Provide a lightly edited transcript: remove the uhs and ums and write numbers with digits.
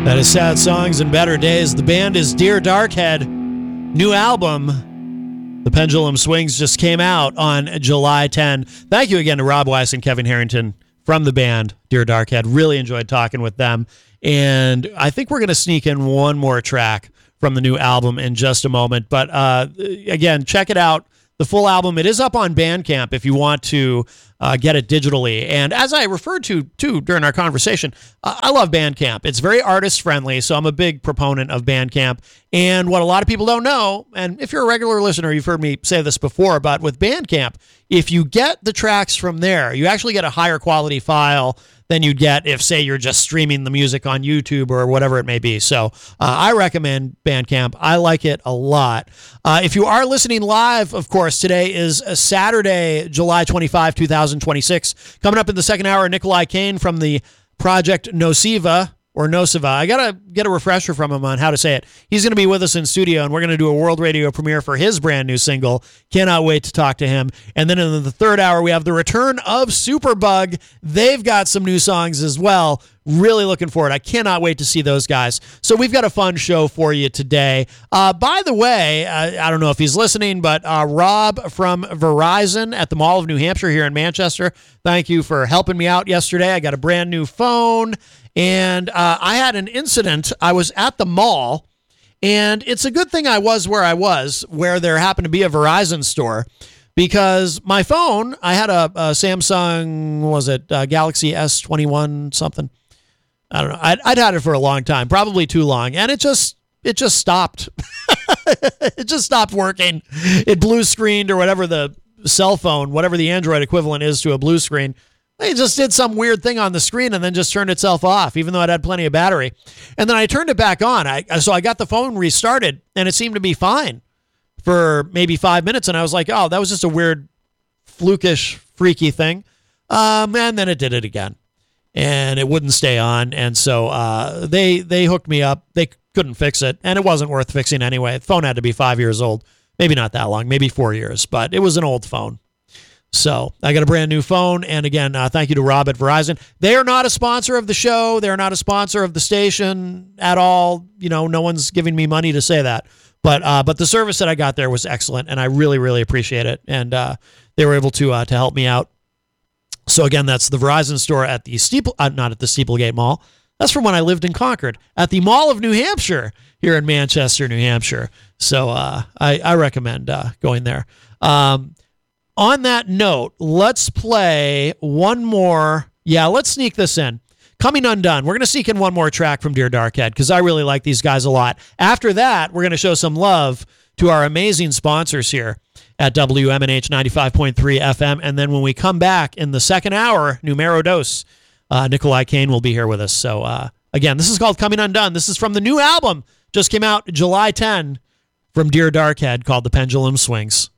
That is Sad Songs and Better Days. The band is Dear Darkhead. New album, The Pendulum Swings, just came out on July 10. Thank you again to Rob Weiss and Kevin Harrington from the band Dear Darkhead. Really enjoyed talking with them. And I think we're going to sneak in one more track from the new album in just a moment. But again, check it out. The full album, it is up on Bandcamp if you want to get it digitally. And as I referred to, too, during our conversation, I love Bandcamp. It's very artist-friendly, so I'm a big proponent of Bandcamp. And what a lot of people don't know, and if you're a regular listener, you've heard me say this before, but with Bandcamp, if you get the tracks from there, you actually get a higher quality file than you'd get if, say, you're just streaming the music on YouTube or whatever it may be. So I recommend Bandcamp. I like it a lot. If you are listening live, of course, today is Saturday, July 25, 2026. Coming up in the second hour, Nikolai Kane from the Project Nociva, or Nociva. I got to get a refresher from him on how to say it. He's going to be with us in studio, and we're going to do a world radio premiere for his brand new single. Cannot wait to talk to him. And then in the third hour, we have the return of Superbug. They've got some new songs as well. Really looking forward. I cannot wait to see those guys. So we've got a fun show for you today. By the way, I don't know if he's listening, but Rob from Verizon at the Mall of New Hampshire here in Manchester, thank you for helping me out yesterday. I got a brand new phone, and I had an incident. I was at the mall, and it's a good thing I was where I was, where there happened to be a Verizon store, because my phone, I had a Samsung, what was it, Galaxy S21 something? I don't know. I'd had it for a long time, probably too long, and it just stopped. It just stopped working. It blue screened, or whatever the cell phone, whatever the Android equivalent is to a blue screen. It just did some weird thing on the screen and then just turned itself off, even though it had plenty of battery. And then I turned it back on. So I got the phone restarted, and it seemed to be fine for maybe 5 minutes. And I was like, oh, that was just a weird, flukish, freaky thing. And then it did it again. And it wouldn't stay on, and so they hooked me up. They couldn't fix it, and it wasn't worth fixing anyway. The phone had to be 5 years old. Maybe not that long, maybe 4 years, but it was an old phone. So I got a brand new phone, and again, thank you to Rob at Verizon. They are not a sponsor of the show. They're not a sponsor of the station at all. You know, no one's giving me money to say that. But the service that I got there was excellent, and I really, really appreciate it. And they were able to help me out. So again, that's the Verizon store at the not at the Steeplegate Mall. That's from when I lived in Concord, at the Mall of New Hampshire here in Manchester, New Hampshire. So I recommend going there. On that note, let's play one more. Yeah, let's sneak this in. Coming Undone. We're going to sneak in one more track from Dear Darkhead because I really like these guys a lot. After that, we're going to show some love to our amazing sponsors here at WMNH 95.3 FM. And then when we come back in the second hour, Numero Dos, Nikolai Kane will be here with us. So again, this is called Coming Undone. This is from the new album. Just came out July 10 from Dear Darkhead, called The Pendulum Swings.